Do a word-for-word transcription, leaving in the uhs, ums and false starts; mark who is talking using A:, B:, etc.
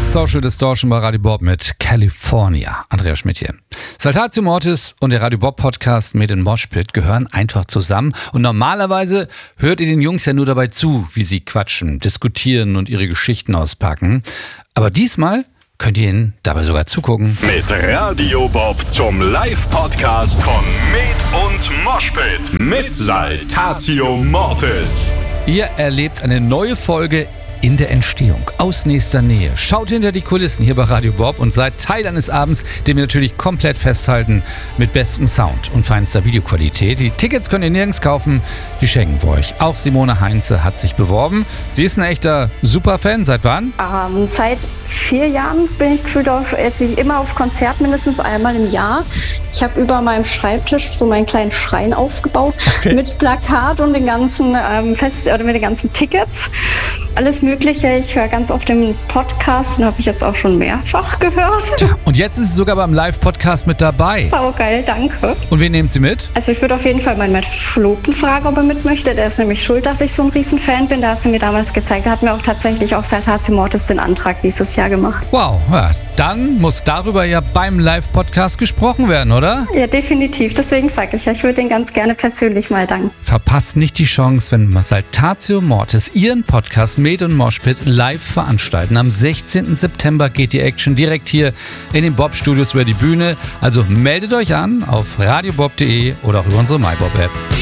A: Social Distortion bei Radio Bob mit California. Andreas Schmidt hier. Saltatio Mortis und der Radio Bob Podcast Made in Mosh Pit gehören einfach zusammen. Und normalerweise hört ihr den Jungs ja nur dabei zu, wie sie quatschen, diskutieren und ihre Geschichten auspacken. Aber diesmal könnt ihr ihnen dabei sogar zugucken.
B: Mit Radio Bob zum Live-Podcast von Made und Mosh Pit mit Saltatio Mortis.
A: Ihr erlebt eine neue Folge in der Entstehung, aus nächster Nähe. Schaut hinter die Kulissen hier bei Radio Bob und seid Teil eines Abends, den wir natürlich komplett festhalten mit bestem Sound und feinster Videoqualität. Die Tickets könnt ihr nirgends kaufen, die schenken wir euch. Auch Simone Heinze hat sich beworben. Sie ist ein echter Superfan. Seit wann?
C: Ähm, seit vier Jahren bin ich gefühlt auf, jetzt immer auf Konzert, mindestens einmal im Jahr. Ich habe über meinem Schreibtisch so meinen kleinen Schrein aufgebaut, okay, mit Plakat und den ganzen ähm, Fest oder mit den ganzen Tickets. Alles Mögliche. Ich höre ganz oft den Podcast, den habe ich jetzt auch schon mehrfach gehört.
A: Tja, und jetzt ist sie sogar beim Live-Podcast mit dabei.
C: Sau geil, danke.
A: Und wen nehmt sie mit?
C: Also ich würde auf jeden Fall meinen Matt Verlobten fragen, ob er mit möchte. Der ist nämlich schuld, dass ich so ein Riesenfan bin. Da hat sie mir damals gezeigt. Da hat mir auch tatsächlich auf Saltatio Mortis den Antrag dieses Jahr gemacht.
A: Wow, ja, dann muss darüber ja beim Live-Podcast gesprochen werden, oder?
C: Ja, definitiv. Deswegen sage ich ja, ich würde ihn ganz gerne persönlich mal danken.
A: Verpasst nicht die Chance, wenn Saltatio Mortis ihren Podcast Made in Mosh Pit live veranstalten. Am sechzehnten September geht die Action direkt hier in den Bob Studios über die Bühne. Also meldet euch an auf radiobob punkt de oder auch über unsere MyBob App.